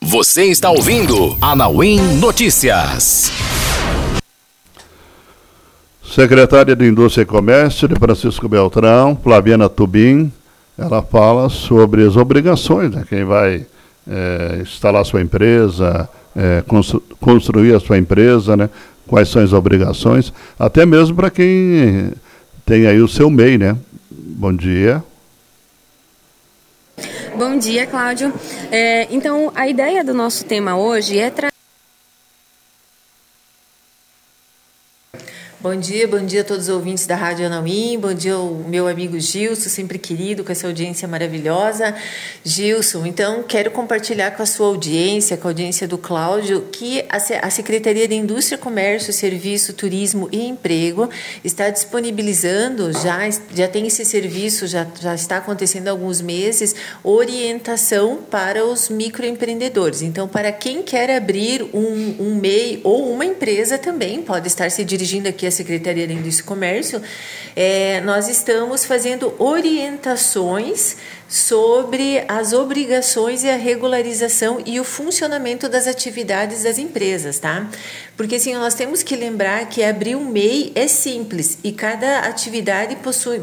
Você está ouvindo Anauim Notícias. Secretária de Indústria e Comércio de Francisco Beltrão, Flaviana Tubim, ela fala sobre as obrigações, né? Quem vai instalar sua empresa, construir a sua empresa, né? Quais são as obrigações, até mesmo para quem tem aí o seu MEI, né? Bom dia. Bom dia, Cláudio. Então, a ideia do nosso tema hoje é Bom dia a todos os ouvintes da Rádio Anauim, bom dia ao meu amigo Gilson, sempre querido, com essa audiência maravilhosa. Gilson, então quero compartilhar com a sua audiência, com a audiência do Cláudio, que a Secretaria de Indústria, Comércio, Serviço, Turismo e Emprego está disponibilizando, já tem esse serviço, já está acontecendo há alguns meses, orientação para os microempreendedores. Então, para quem quer abrir um MEI ou uma empresa também, pode estar se dirigindo aqui à Secretaria de Indústria e Comércio, nós estamos fazendo orientações sobre as obrigações e a regularização e o funcionamento das atividades das empresas, tá? Porque assim, nós temos que lembrar que abrir um MEI é simples e cada atividade possui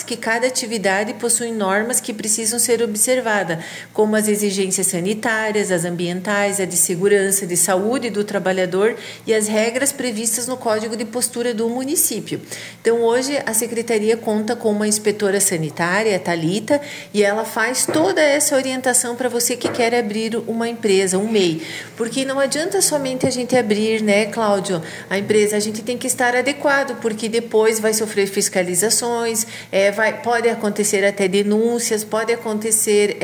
normas que precisam ser observadas, como as exigências sanitárias, as ambientais, a de segurança, de saúde do trabalhador e as regras previstas no Código de Postura do município. Então, hoje a Secretaria conta com uma inspetora sanitária, a Thalita, e ela faz toda essa orientação para você que quer abrir uma empresa, um MEI. Porque não adianta somente a gente abrir, né, Cláudio, a empresa, a gente tem que estar adequado, porque depois vai sofrer fiscalizações, pode acontecer até denúncias, pode acontecer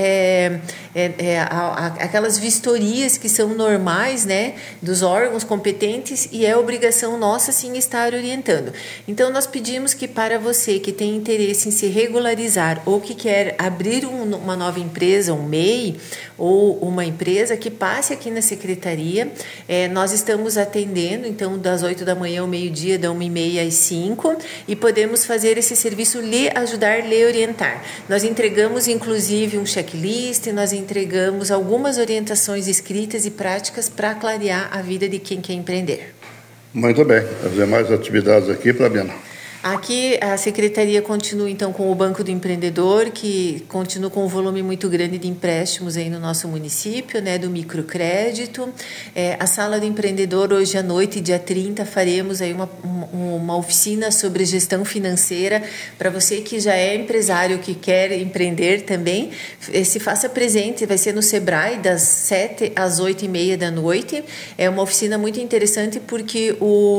aquelas vistorias que são normais, né, dos órgãos competentes, e é obrigação nossa, sim, estar orientando. Então, nós pedimos que para você que tem interesse em se regularizar ou que quer abrir uma nova empresa, um MEI ou uma empresa, que passe aqui na Secretaria. Nós estamos atendendo, então, das 8 da manhã ao meio-dia, da 1h30 às 5, e podemos fazer esse serviço, lhe ajudar, lhe orientar. Nós entregamos, inclusive, um checklist, nós entregamos algumas orientações escritas e práticas para clarear a vida de quem quer empreender. Muito bem. As demais atividades aqui, Flaviana. Aqui a Secretaria continua então com o Banco do Empreendedor, que continua com um volume muito grande de empréstimos aí no nosso município, né, do microcrédito. A Sala do Empreendedor, hoje à noite, dia 30, faremos aí uma oficina sobre gestão financeira para você que já é empresário, que quer empreender também. Se faça presente, vai ser no Sebrae, das 7 às 8h30 da noite. É uma oficina muito interessante porque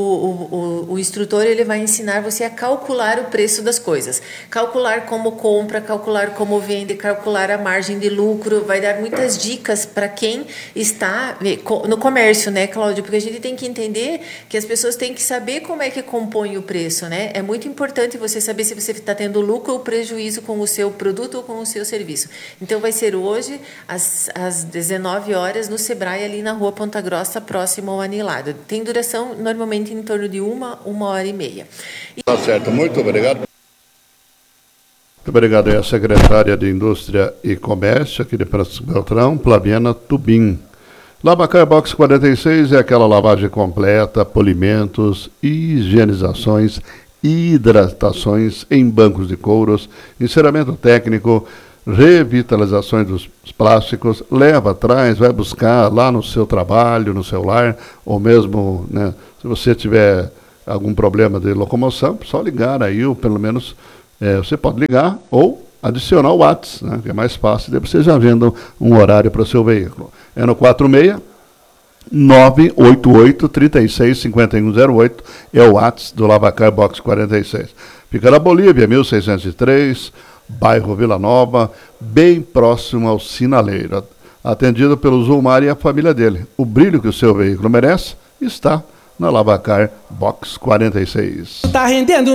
o instrutor ele vai ensinar você a calcular o preço das coisas, calcular como compra, calcular como vende, calcular a margem de lucro, vai dar muitas dicas para quem está no comércio, né, Cláudio? Porque a gente tem que entender que as pessoas têm que saber como é que compõe o preço, né? É muito importante você saber se você está tendo lucro ou prejuízo com o seu produto ou com o seu serviço. Então, vai ser hoje, às 19 horas, no Sebrae, ali na Rua Ponta Grossa, próximo ao Anilado. Tem duração, normalmente, em torno de 1h30. Tá certo, muito obrigado. Muito obrigado aí a secretária de Indústria e Comércio aqui de Francisco Beltrão, Flaviana Tubim. Lavacar Box 46 é aquela lavagem completa, polimentos, higienizações, hidratações em bancos de couros, enceramento técnico, revitalizações dos plásticos, leva atrás, vai buscar lá no seu trabalho, no seu lar, ou mesmo, né, se você tiver algum problema de locomoção, só ligar aí, ou pelo menos você pode ligar ou adicionar o WhatsApp, né, que é mais fácil, daí você já venda um horário para o seu veículo. É no 46-988-36-5108, é o WhatsApp do Lavacar Box 46. Fica na Bolívia, 1603, bairro Vila Nova, bem próximo ao sinaleiro. Atendido pelo Zulmar e a família dele. O brilho que o seu veículo merece está na Lavacar Box 46. Tá rendendo